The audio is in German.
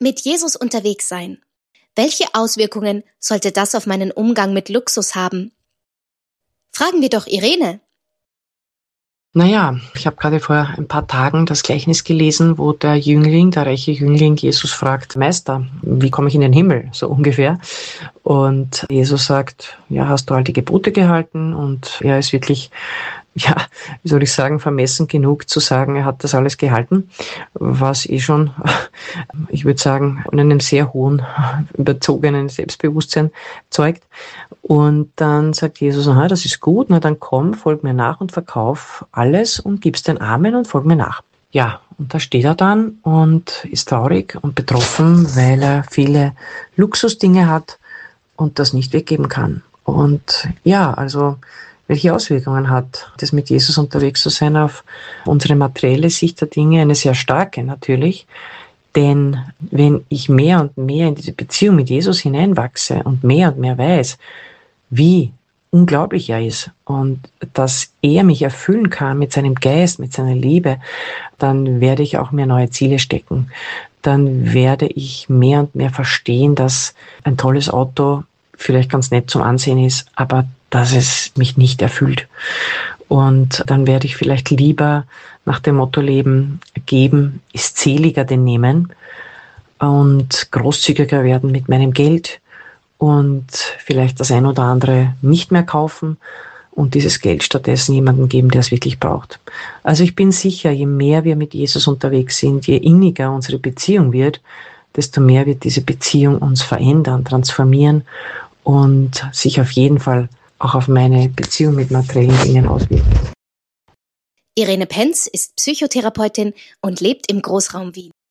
Mit Jesus unterwegs sein. Welche Auswirkungen sollte das auf meinen Umgang mit Luxus haben? Fragen wir doch Irene. Naja, ich habe gerade vor ein paar Tagen das Gleichnis gelesen, wo der reiche Jüngling Jesus fragt, Meister, wie komme ich in den Himmel? So ungefähr. Und Jesus sagt, ja, hast du all die Gebote gehalten? Und er ist wirklich, ja, wie soll ich sagen, vermessen genug zu sagen, er hat das alles gehalten, was schon, ich würde sagen, von einem sehr hohen, überzogenen Selbstbewusstsein zeugt. Und dann sagt Jesus, aha, das ist gut, na dann komm, folg mir nach und verkauf alles und gib's den Armen und folg mir nach. Ja, und da steht er dann und ist traurig und betroffen, weil er viele Luxusdinge hat und das nicht weggeben kann. Und ja, also welche Auswirkungen hat das, mit Jesus unterwegs zu sein, auf unsere materielle Sicht der Dinge? Eine sehr starke natürlich. Denn wenn ich mehr und mehr in diese Beziehung mit Jesus hineinwachse und mehr weiß, wie unglaublich er ist und dass er mich erfüllen kann mit seinem Geist, mit seiner Liebe, dann werde ich auch mehr neue Ziele stecken. Dann werde ich mehr und mehr verstehen, dass ein tolles Auto vielleicht ganz nett zum Ansehen ist, aber dass es mich nicht erfüllt. Und dann werde ich vielleicht lieber nach dem Motto leben, geben ist seliger denn nehmen und großzügiger werden mit meinem Geld und vielleicht das ein oder andere nicht mehr kaufen und dieses Geld stattdessen jemandem geben, der es wirklich braucht. Also ich bin sicher, je mehr wir mit Jesus unterwegs sind, je inniger unsere Beziehung wird, desto mehr wird diese Beziehung uns verändern, transformieren und sich auf jeden Fall auch auf meine Beziehung mit materiellen Dingen auswirken. Irene Penz ist Psychotherapeutin und lebt im Großraum Wien.